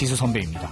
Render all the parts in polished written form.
지수 선배입니다.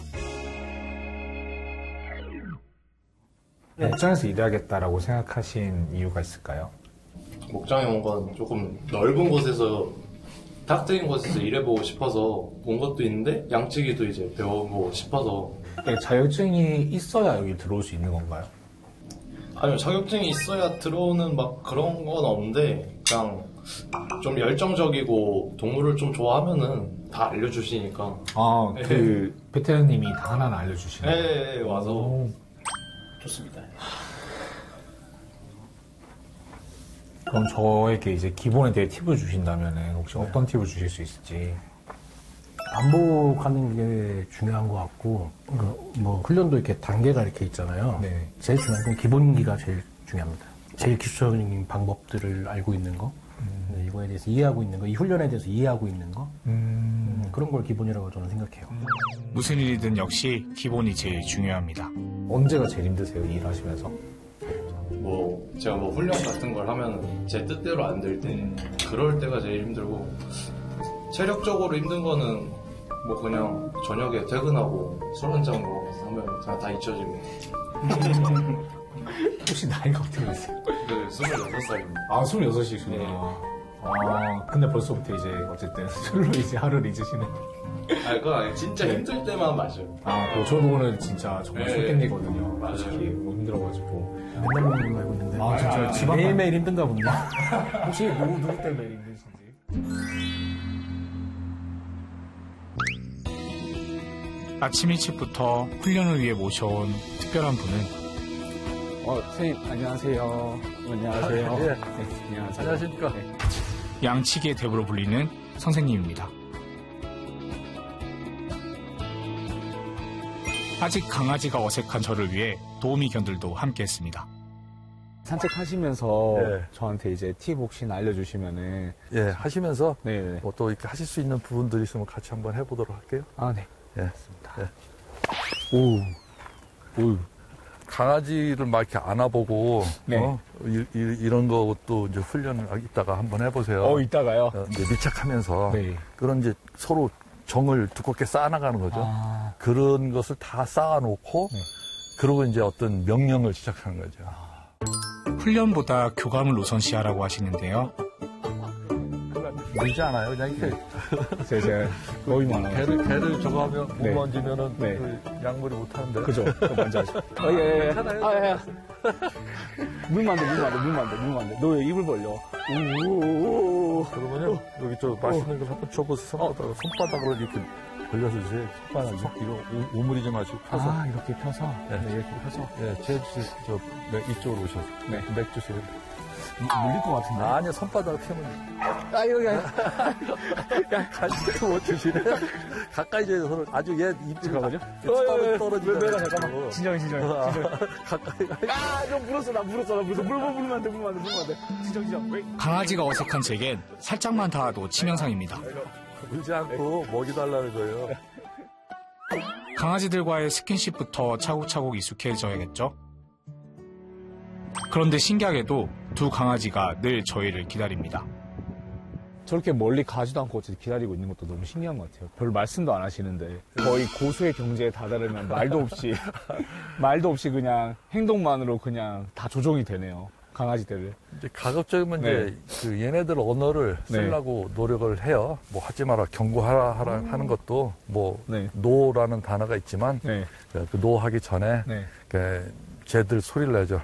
목장에서 일하겠다라고 생각하신 이유가 있을까요? 목장에 온 건 조금 넓은 곳에서 다각적인 곳에서 일해보고 싶어서 온 것도 있는데 양치기도 이제 배워보고 싶어서. 자격증이 있어야 여기 들어올 수 있는 건가요? 아니요, 자격증이 있어야 들어오는 막 그런 건 없는데 그냥 좀 열정적이고 동물을 좀 좋아하면은 다 알려주시니까. 베테랑님이 다 하나는 알려주시나요? 네, 와서. 좋습니다. 그럼 저에게 이제 기본에 대해 팁을 주신다면 혹시 어떤 팁을 주실 수 있을지. 반복하는 게 중요한 것 같고, 훈련도 이렇게 단계가 이렇게 있잖아요. 네. 제일 중요한 건 기본기가 제일 중요합니다. 제일 기초적인 방법들을 알고 있는 거, 이거에 대해서 이해하고 있는 거, 이 훈련에 대해서 이해하고 있는 거, 그런 걸 기본이라고 저는 생각해요. 무슨 일이든 역시 기본이 제일 중요합니다. 언제가 제일 힘드세요, 일하시면서? 제가 훈련 같은 걸 하면 제 뜻대로 안 될 때, 그럴 때가 제일 힘들고, 체력적으로 힘든 거는 그냥 저녁에 퇴근하고 술 한잔 하면 그냥 다 잊혀집니다. 혹시 나이가 어떻게 되세요? 26살입니다. 26이시구나. 근데 벌써부터 이제 어쨌든 술로 이제 하루를 잊으시네. 그거 진짜 힘들 때만 마셔요. 저도 오늘 진짜 정말 술땡기거든요. 맞아요. 솔직히 너무 힘들어가지고. 맨날 먹는 걸로 알고 있는데. 진짜 집안 매일매일 힘든가 본데. 혹시 누구 때문에 힘드신지? 아침 일찍부터 훈련을 위해 모셔온 특별한 분은 선생님, 안녕하세요. 안녕하세요. 네. 안녕하세요. 안녕하십니까. 양치기의 대부로 불리는 선생님입니다. 아직 강아지가 어색한 저를 위해 도우미 견들도 함께했습니다. 산책하시면서 네. 저한테 이제 팁 혹시나 알려주시면은. 예, 하시면서 네. 또 이렇게 하실 수 있는 부분들이 있으면 같이 한번 해보도록 할게요. 네. 예. 맞습니다. 오. 강아지를 막 이렇게 안아보고, 네. 이런 것도 이제 훈련을 이따가 한번 해보세요. 이따가요? 이제 밀착하면서 네. 그런 이제 서로 정을 두껍게 쌓아나가는 거죠. 그런 것을 다 쌓아놓고, 그러고 이제 어떤 명령을 시작하는 거죠. 훈련보다 교감을 우선시하라고 하시는데요. 밀지 않아요. 그냥 이렇게. 제가 거의 많아요. 개를 저거 하면, 못 네. 만지면은 네. 그 양머리 못 하는데. 그죠? 그거 먼저 하죠. 예. 물만 돼. 너 왜 입을 벌려? 그러면요, 여기 맛있는 걸 한번 줘보세요. 손바닥으로 이렇게 벌려서 주세요. 이거 우물이지 마시고 펴서. 이렇게 펴서? 네. 이렇게 펴서? 네, 이쪽으로 오셔서. 네. 맥 주세요. 물릴 것 같은데? 아니요, 손바닥을 펴면. 여기. 간식 못 주시네. 가까이 줘야 서로 아주 입질 잠깐만요. 떨어지고. 내가 잠깐만. 진정해. 가까이 가. 좀 물었어. 나 물었어. 물면 안 돼. 진정. 강아지가 어색한 제겐 살짝만 닿아도 치명상입니다. 물지 않고 먹이 달라는 거예요. 강아지들과의 스킨십부터 차곡차곡 익숙해져야겠죠? 그런데 신기하게도 두 강아지가 늘 저희를 기다립니다. 저렇게 멀리 가지도 않고 어쨌든 기다리고 있는 것도 너무 신기한 것 같아요. 별 말씀도 안 하시는데 거의 고수의 경지에 다다르면 말도 없이 그냥 행동만으로 그냥 다 조종이 되네요. 강아지들을. 이제 가급적이면 네. 이제 얘네들 언어를 쓰려고 노력을 해요. 하지 마라, 경고하라 하는 것도 노라는 단어가 있지만 그 노하기 전에 쟤들 소리를 내죠.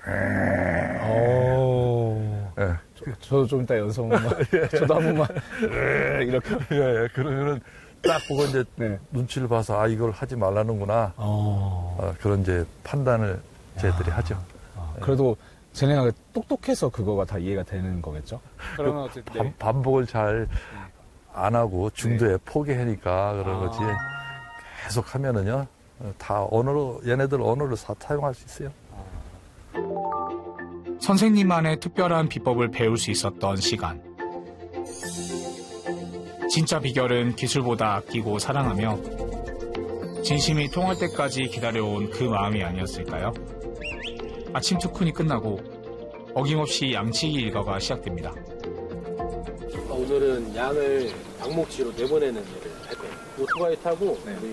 네. 저도 좀 이따 연습 한번. 저도 한 번만. 이렇게. 그러면은 딱 보고 이제 눈치를 봐서 이걸 하지 말라는구나. 그런 이제 판단을 쟤들이 하죠. 그래도 쟤네가 똑똑해서 그거가 다 이해가 되는 거겠죠? 그러면 어쨌든. 반복을 잘 안 하고 중도에 포기하니까 그런 거지. 계속 하면은요, 다 얘네들 언어를 다 사용할 수 있어요. 선생님만의 특별한 비법을 배울 수 있었던 시간. 진짜 비결은 기술보다 아끼고 사랑하며 진심이 통할 때까지 기다려온 그 마음이 아니었을까요? 아침 투쿤이 끝나고 어김없이 양치기 일과가 시작됩니다. 오늘은 양을 방목지로 내보내는 일을 할 거예요. 오토바이 타고